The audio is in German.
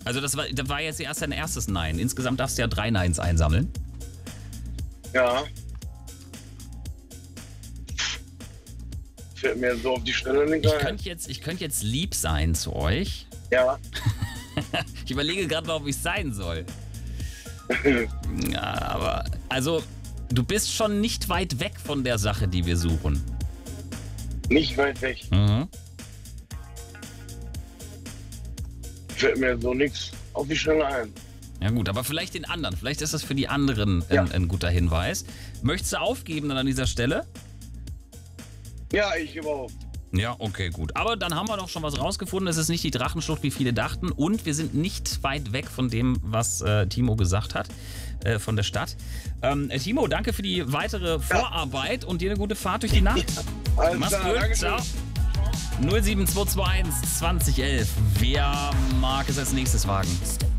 Also das war jetzt erst dein erstes Nein. Insgesamt darfst du ja 3 Neins einsammeln. Ja. Fällt mir so auf die Schnelle nicht ein. Ich könnte jetzt lieb sein zu euch. Ja. Ich überlege gerade noch, ob ich sein soll. Ja, aber, also, du bist schon nicht weit weg von der Sache, die wir suchen. Nicht weit weg. Mhm. Fällt mir so nichts auf die Schnelle ein. Ja gut, aber vielleicht den anderen. Vielleicht ist das für die anderen ein guter Hinweis. Möchtest du aufgeben dann an dieser Stelle? Ja, ich überhaupt. Ja, okay, gut. Aber dann haben wir doch schon was rausgefunden. Es ist nicht die Drachenschlucht, wie viele dachten. Und wir sind nicht weit weg von dem, was Timo gesagt hat, von der Stadt. Timo, danke für die weitere Vorarbeit und dir eine gute Fahrt durch die Nacht. Alles Mach's klar, gut, danke ciao. schön. 07221 2011. Wer mag es als nächstes wagen?